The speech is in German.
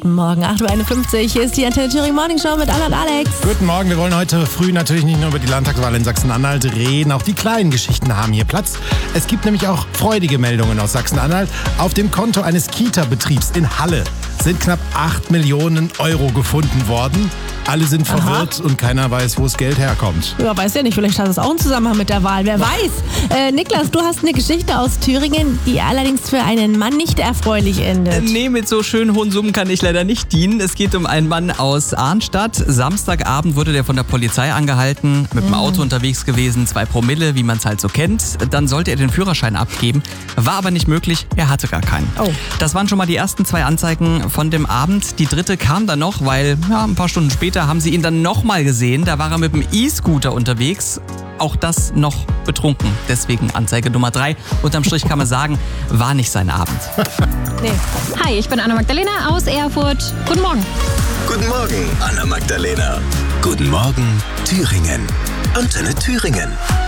Guten Morgen, 8.51 Uhr. Hier ist die Antenne Thüringen Morning Show mit Anna und Alex. Guten Morgen, wir wollen heute früh natürlich nicht nur über die Landtagswahl in Sachsen-Anhalt reden, auch die kleinen Geschichten haben hier Platz. Es gibt nämlich auch freudige Meldungen aus Sachsen-Anhalt. Auf dem Konto eines Kita-Betriebs in Halle sind knapp 8 Millionen Euro gefunden worden. Alle sind verwirrt und keiner weiß, wo das Geld herkommt. Ja, weiß ja nicht, vielleicht hat es auch einen Zusammenhang mit der Wahl, wer weiß. Niklas, du hast eine Geschichte aus Thüringen, die allerdings für einen Mann nicht erfreulich endet. Nee, mit so schönen hohen Summen kann ich leider nicht dienen. Es geht um einen Mann aus Arnstadt. Samstagabend wurde der von der Polizei angehalten, mit dem Auto unterwegs gewesen, 2 Promille, wie man es halt so kennt. Dann sollte er den Führerschein abgeben, war aber nicht möglich, er hatte gar keinen. Oh. Das waren schon mal die ersten 2 Anzeigen von dem Abend. Die dritte kam dann noch, weil ein paar Stunden später haben sie ihn dann nochmal gesehen. Da war er mit dem E-Scooter unterwegs. Auch das noch betrunken. Deswegen Anzeige Nummer 3. Unterm Strich kann man sagen, war nicht sein Abend. Nee. Hi, ich bin Anna Magdalena aus Erfurt. Guten Morgen. Guten Morgen, Anna Magdalena. Guten Morgen, Thüringen. Antenne Thüringen.